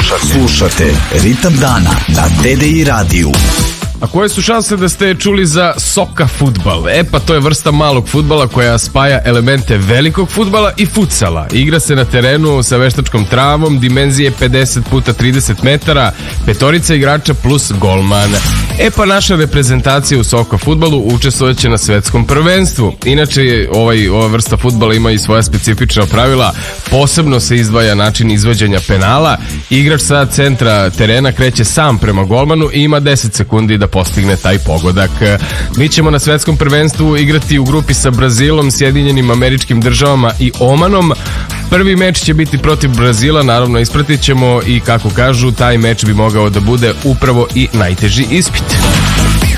Slušate Ritam dana na TDI radiju. A koje su šanse da ste čuli za soka fudbal? Pa to je vrsta malog fudbala koja spaja elemente velikog fudbala i futsala. Igra se na terenu sa veštačkom travom, dimenzije 50 puta 30 metara, petorica igrača plus golman. Pa naša reprezentacija u soka fudbalu učestvojeće na svetskom prvenstvu. Inače, ova vrsta fudbala ima i svoja specifična pravila. Posebno se izdvaja način izvođenja penala. Igrač sa centra terena kreće sam prema golmanu i ima 10 sekundi da postigne taj pogodak. Mi ćemo na svetskom prvenstvu igrati u grupi sa Brazilom, Sjedinjenim Američkim Državama i Omanom. Prvi meč će biti protiv Brazila, naravno ispratit ćemo i kako kažu, taj meč bi mogao da bude upravo i najteži ispit.